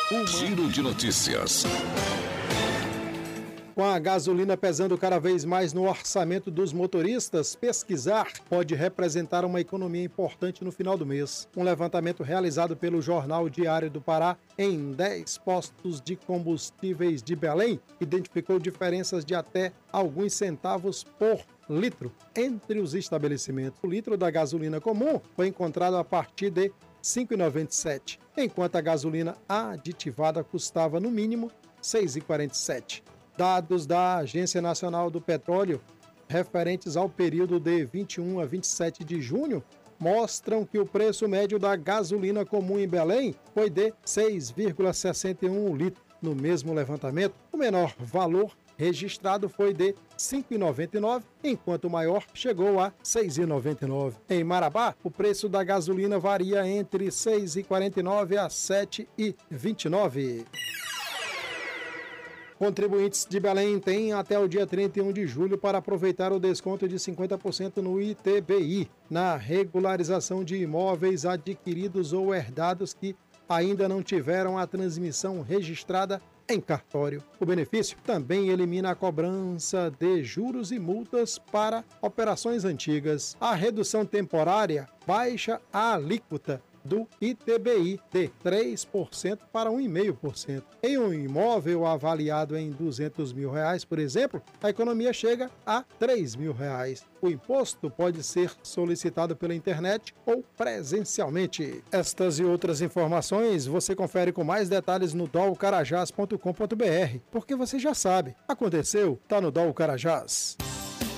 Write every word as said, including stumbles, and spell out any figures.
Uma... Giro de notícias. Com a gasolina pesando cada vez mais no orçamento dos motoristas, pesquisar pode representar uma economia importante no final do mês. Um levantamento realizado pelo Jornal Diário do Pará em dez postos de combustíveis de Belém identificou diferenças de até alguns centavos por litro entre os estabelecimentos. O litro da gasolina comum foi encontrado a partir de cinco reais e noventa e sete centavos, enquanto a gasolina aditivada custava no mínimo seis reais e quarenta e sete centavos. Dados da Agência Nacional do Petróleo, referentes ao período de vinte e um a vinte e sete de junho, mostram que o preço médio da gasolina comum em Belém foi de seis vírgula sessenta e um o litro. No mesmo levantamento, o menor valor registrado foi de cinco reais e noventa e nove centavos, enquanto o maior chegou a seis reais e noventa e nove centavos. Em Marabá, o preço da gasolina varia entre seis reais e quarenta e nove centavos a sete reais e vinte e nove centavos. Contribuintes de Belém têm até o dia trinta e um de julho para aproveitar o desconto de cinquenta por cento no I T B I, na regularização de imóveis adquiridos ou herdados que ainda não tiveram a transmissão registrada em cartório. O benefício também elimina a cobrança de juros e multas para operações antigas. A redução temporária baixa a alíquota do I T B I de três por cento para um vírgula cinco por cento. Em um imóvel avaliado em duzentos mil reais, por exemplo, a economia chega a três mil reais. O imposto pode ser solicitado pela internet ou presencialmente. Estas e outras informações você confere com mais detalhes no dol carajás ponto com ponto br, porque você já sabe, aconteceu, tá no Dol Carajás.